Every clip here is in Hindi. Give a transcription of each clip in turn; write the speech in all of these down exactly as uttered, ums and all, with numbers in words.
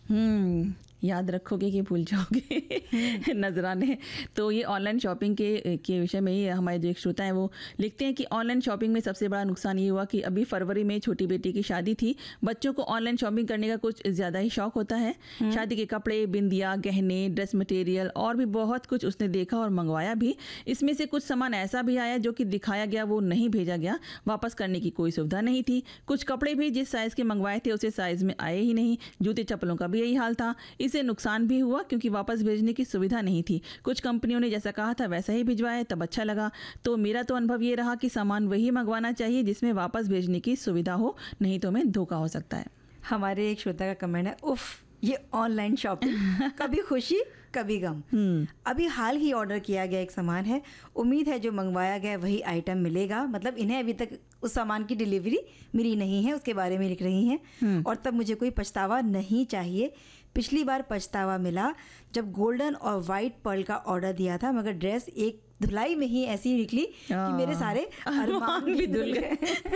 हम्म याद रखोगे कि भूल जाओगे नजराने। तो ये ऑनलाइन शॉपिंग के के विषय में ही हमारे जो एक श्रोता हैं वो लिखते हैं कि ऑनलाइन शॉपिंग में सबसे बड़ा नुकसान ये हुआ कि अभी फरवरी में छोटी बेटी की शादी थी। बच्चों को ऑनलाइन शॉपिंग करने का कुछ ज़्यादा ही शौक होता है। शादी के कपड़े, बिंदिया, गहने, ड्रेस मटेरियल और भी बहुत कुछ उसने देखा और मंगवाया भी। इसमें से कुछ सामान ऐसा भी आया जो कि दिखाया गया वो नहीं भेजा गया, वापस करने की कोई सुविधा नहीं थी। कुछ कपड़े भी जिस साइज़ के मंगवाए थे उसे साइज़ में आए ही नहीं। जूते चप्पलों का भी यही हाल था। इससे नुकसान भी हुआ क्योंकि वापस भेजने की सुविधा नहीं थी। कुछ कंपनियों ने जैसा कहा था वैसा ही भिजवाया, तब अच्छा लगा। तो मेरा तो अनुभव ये रहा कि सामान वही मंगवाना चाहिए जिसमें वापस भेजने की सुविधा हो, नहीं तो हमें धोखा हो सकता है। हमारे एक श्रोता का कमेंट है, उफ ये ऑनलाइन शॉपिंग, कभी खुशी कभी गम। अभी हाल ही ऑर्डर किया गया एक सामान है, उम्मीद है जो मंगवाया गया वही आइटम मिलेगा। मतलब इन्हें अभी तक उस सामान की डिलीवरी मिली नहीं है, उसके बारे में लिख रही हैं। और तब मुझे कोई पछतावा नहीं चाहिए। पिछली बार पछतावा मिला जब गोल्डन और वाइट पर्ल का ऑर्डर दिया था, मगर ड्रेस एक धुलाई में ही ऐसी निकली कि मेरे सारे अरमान भी धुल गए।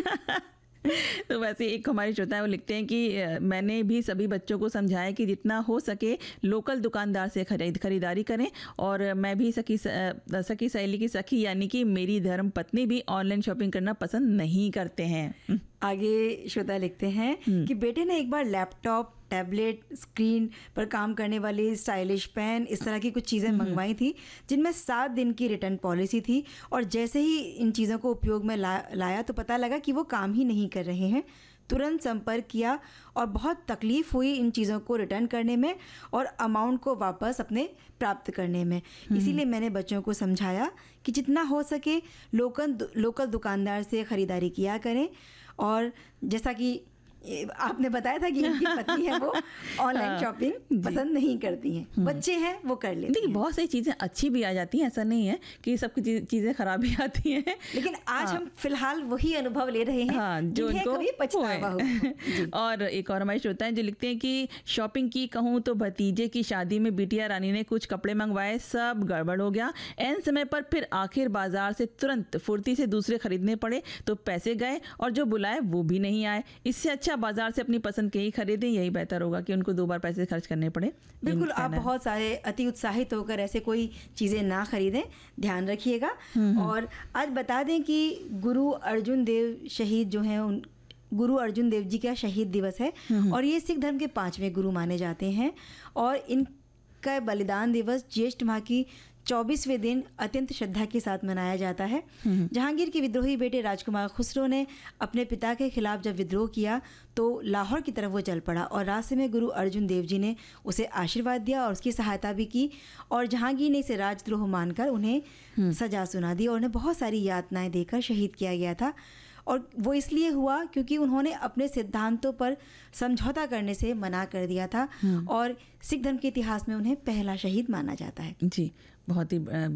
तो वैसे एक हमारे श्रोता है वो लिखते हैं कि मैंने भी सभी बच्चों को समझाया कि जितना हो सके लोकल दुकानदार से खरीद खरीदारी करें। और मैं भी सखी सखी सहेली की सखी यानी कि मेरी धर्म पत्नी भी ऑनलाइन शॉपिंग करना पसंद नहीं करते हैं। आगे श्रोता लिखते हैं कि बेटे ने एक बार लैपटॉप, टैबलेट, स्क्रीन पर काम करने वाली स्टाइलिश पेन, इस तरह की कुछ चीज़ें मंगवाई थी जिनमें सात दिन की रिटर्न पॉलिसी थी। और जैसे ही इन चीज़ों को उपयोग में ला, लाया तो पता लगा कि वो काम ही नहीं कर रहे हैं। तुरंत संपर्क किया और बहुत तकलीफ़ हुई इन चीज़ों को रिटर्न करने में और अमाउंट को वापस अपने प्राप्त करने में। इसीलिए मैंने बच्चों को समझाया कि जितना हो सके लोकल लोकल दुकानदार से ख़रीदारी किया करें। और जैसा कि आपने बताया था कि इनकी पत्नी है वो ऑनलाइन शॉपिंग पसंद नहीं करती हैं, बच्चे हैं वो कर लेते हैं। बहुत सारी चीज़ें अच्छी भी आ जाती हैं, ऐसा नहीं है कि सब चीज़ें खराब भी आती हैं। लेकिन आज हाँ, हम फिलहाल वही अनुभव ले रहे हैं हाँ, जो इनको कभी पछतावा हो। और एक और हमारे श्रोता हैं जो लिखते हैं कि शॉपिंग की कहूँ तो भतीजे की शादी में बिटिया रानी ने कुछ कपड़े मंगवाए, सब गड़बड़ हो गया। एन समय पर फिर आखिर बाजार से तुरंत फुर्ती से दूसरे खरीदने पड़े तो पैसे गए और जो बुलाए वो भी नहीं आए। इससे अच्छा बाजार से अपनी पसंद के ही खरीदें, यही बेहतर होगा कि उनको दो बार पैसे खर्च करने पड़े। बिल्कुल, आप बहुत सारे अति उत्साहित होकर ऐसे कोई चीज़ें ना खरीदें, ध्यान रखिएगा। और आज बता दें कि गुरु अर्जुन देव शहीद जो हैं, उन गुरु अर्जुन देव जी का शहीद दिवस है और ये सिख धर्म के पांचवें गुरु माने जाते हैं। और इनका बलिदान दिवस ज्येष्ठ माह की चौबीसवें दिन अत्यंत श्रद्धा के साथ मनाया जाता है। जहांगीर के विद्रोही बेटे राजकुमार खुसरो ने अपने पिता के खिलाफ जब विद्रोह किया तो लाहौर की तरफ वो चल पड़ा और रास्ते में गुरु अर्जुन देव जी ने उसे आशीर्वाद दिया और उसकी सहायता भी की। और जहांगीर ने इसे राजद्रोह मानकर उन्हें सजा सुना दी और उन्हें बहुत सारी यातनाएं देकर शहीद किया गया था। और वो इसलिए हुआ क्योंकि उन्होंने अपने सिद्धांतों पर समझौता करने से मना कर दिया था। और सिख धर्म के इतिहास में उन्हें पहला शहीद माना जाता है। जी, बहुत ही